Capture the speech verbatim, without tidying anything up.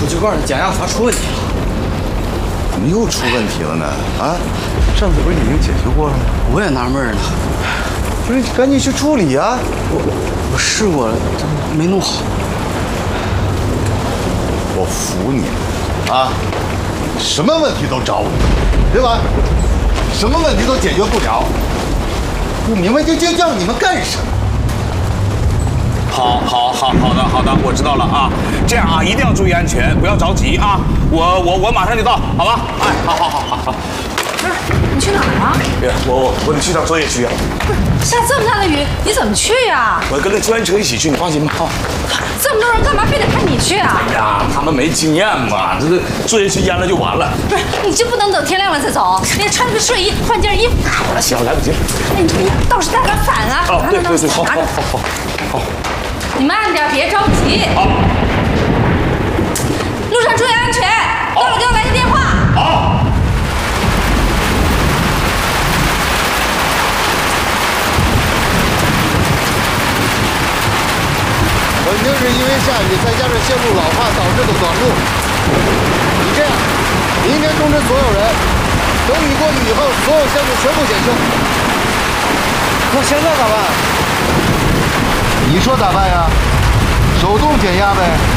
书记官，减压阀出问题了。 怎么又出问题了呢？啊，上次不是已经解决过了吗？ 我也纳闷呢。 不是，你赶紧去处理啊！ 我我试过了，没弄好。 我服你了啊！什么问题都找我，对吧？什么问题都解决不了，不明白就就叫你们干什么？ 好，好，好，好的，好的，我知道了啊。这样啊，一定要注意安全，不要着急啊。我我我马上就到，好吧？哎，好好好好好。 不是，你去哪儿啊？ 我我我得去趟作业区啊。 不是，下这么大的雨，你怎么去呀？ 我跟着专车一起去，你放心吧。啊。 这么多人，干嘛非得派你去啊？ 哎呀，他们没经验嘛，这个作业区淹了就完了。 不是，你就不能等天亮了再走？你穿个睡衣，换件衣服。 好了，行，来不及了。 哎，你倒是带把伞啊！ 哦，对对对，好好好好好。 你慢点，别着急。 好。 路上注意安全。到了给我来个电话。 好。 肯定是因为下雨，再加上线路老化导致的短路。你这样，明天通知所有人，等雨过去以后，所有线路全部检修。那现在咋办？你说咋办呀？手动减压呗。